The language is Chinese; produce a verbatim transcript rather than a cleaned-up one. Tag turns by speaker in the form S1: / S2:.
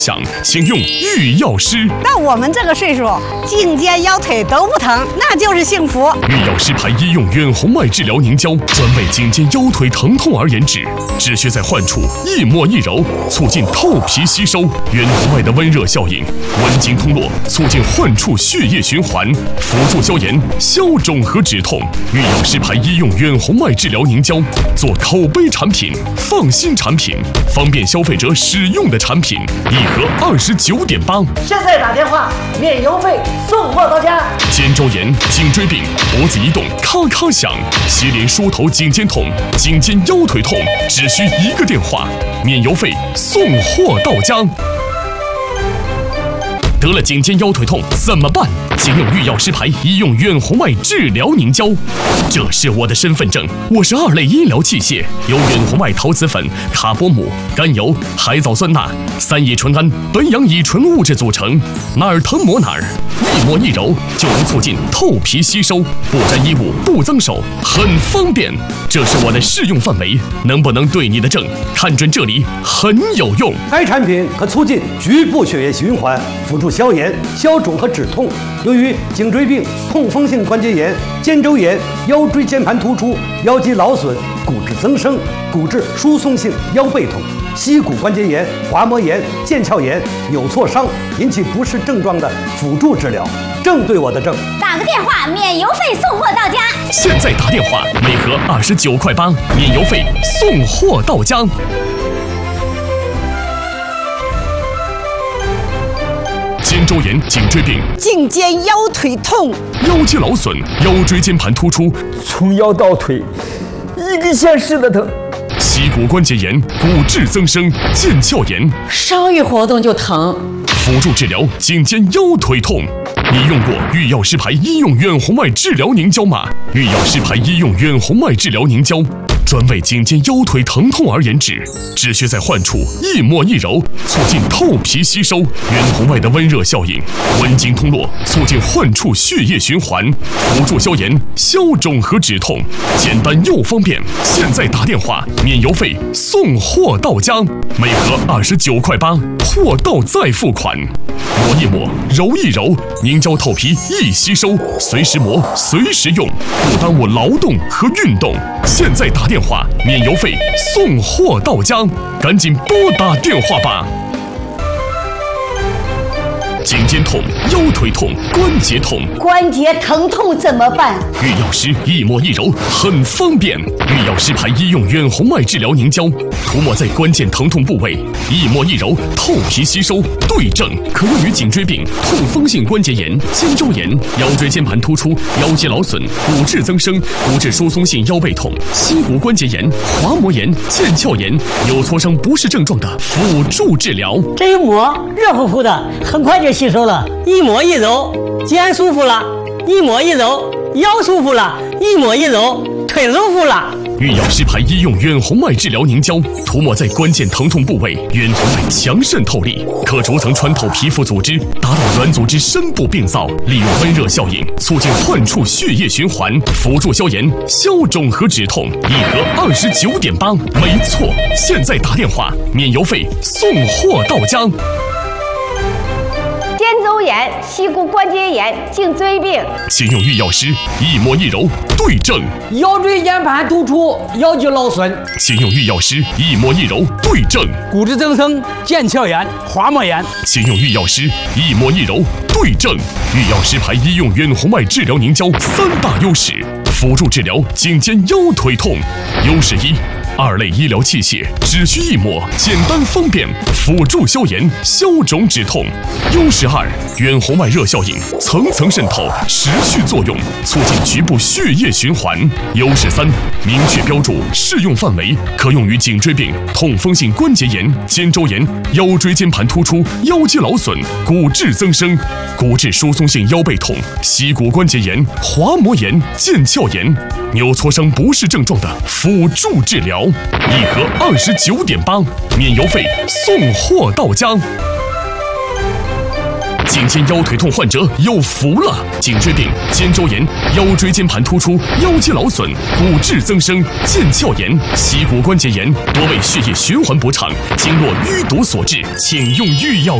S1: 想请用御药师。
S2: 到我们这个岁数，颈肩腰腿都不疼，那就是幸福。
S1: 御药师牌医用远红外治疗凝胶，专为颈肩腰腿疼痛而研制，只需在患处一抹一揉，促进透皮吸收。远红外的温热效应，温经通络，促进患处血液循环，辅助消炎、消肿和止痛。御药师牌医用远红外治疗凝胶，做口碑产品、放心产品、方便消费者使用的产品。一盒二十九点八，
S3: 现在打电话免邮费送货到家。
S1: 肩周炎、颈椎病、脖子移动咔咔响，接连梳头颈肩痛、颈肩腰腿痛，只需一个电话，免邮费送货到家。得了颈肩腰腿痛怎么办？请用御药师牌医用远红外治疗凝胶，这是我的身份证，我是二类医疗器械，由远红外陶瓷粉、卡波姆、甘油、海藻酸钠、三乙醇胺、苯氧乙醇物质组成，哪儿疼抹哪儿，一抹一揉就能促进透皮吸收，不沾衣物，不脏手，很方便。这是我的适用范围，能不能对你的症，看准这里很有用。
S4: 该产品可促进局部血液循环，辅助消炎、消肿和止痛。由于颈椎病、痛风性关节炎、肩周炎、腰椎间盘突出、腰肌劳损、骨质增生、骨质疏松性腰背痛、膝骨关节炎、滑膜炎、腱鞘炎、扭挫伤引起不适症状的辅助治疗，正对我的症。
S5: 打个电话，免邮费送货到家。
S1: 现在打电话，每盒二十九块八，免邮费送货到家。肩周炎、颈椎病、
S2: 颈肩腰腿痛、
S1: 腰肌劳损、腰椎间盘突出，
S6: 从腰到腿一个县市的疼。
S1: 膝骨关节炎、骨质增生、腱鞘炎，
S7: 稍一活动就疼。
S1: 辅助治疗颈肩腰腿痛。你用过御药师牌医用远红外治疗凝胶吗？御药师牌医用远红外治疗凝胶，专为颈肩腰腿疼痛而研制，只需在患处一抹一揉，促进透皮吸收。远红外的温热效应，温经通络，促进患处血液循环，辅助消炎、消肿和止痛，简单又方便。现在打电话，免邮费送货到家，每盒二十九块八，货到再付款。抹一抹，揉一揉，凝胶透皮易吸收，随时磨，随时用，不耽误劳动和运动。现在打电话，免邮费送货到家，赶紧拨打电话吧。颈肩痛、腰腿痛、关节痛，
S2: 关节疼痛怎么办？
S1: 御药师一抹一揉很方便。御药师牌医用远红外治疗凝胶，涂抹在关键疼痛部位，一抹一揉透皮吸收，对症，可用于颈椎病、痛风性关节炎、肩周炎、腰椎间盘突出、腰肌劳损、骨质增生、骨质疏松性腰背痛、膝骨关节炎、滑膜炎、腱鞘炎、扭挫伤不适症状的辅助治疗。
S3: 这一抹热乎乎的，很快就吸收了，一抹一揉，肩舒服了；一抹一揉，腰舒服了；一抹一揉，腿舒服了。
S1: 御药师牌医用远红外治疗凝胶，涂抹在关键疼痛部位，远红外强渗透力，可逐层穿透皮肤组织，达到软组织深部病灶，利用温热效应，促进患处血液循环，辅助消炎、消肿和止痛。一盒二十九点八，没错，现在打电话，免邮费送货到家。
S5: 肩周炎、膝骨关节炎、颈椎病，
S1: 请用御药师一抹一揉对症。
S3: 腰椎间盘突出、腰肌劳损，
S1: 请用御药师一抹一揉对症。
S3: 骨质增生、腱鞘炎、滑膜炎，
S1: 请用御药师一抹一揉对症。御药师牌医用远红外治疗凝胶三大优势，辅助治疗颈肩腰腿痛。优势一，二类医疗器械，只需一抹，简单方便，辅助消炎、消肿止痛。优势二，远红外热效应，层层渗透，持续作用，促进局部血液循环。优势三，明确标注适用范围，可用于颈椎病、痛风性关节炎、肩周炎、腰椎间盘突出、腰肌劳损、骨质增生、骨质疏松性腰背痛、膝骨关节炎、滑膜炎、腱鞘炎、扭挫伤不适症状的辅助治疗。一盒二十九点八，免邮费送货到家。 颈肩腰腿痛患者有福了！颈椎病、肩周炎、腰椎间盘突出、腰肌劳损、骨质增生、腱鞘炎、膝骨关节炎，多为血液循环不畅、经络淤堵所致，请用御药。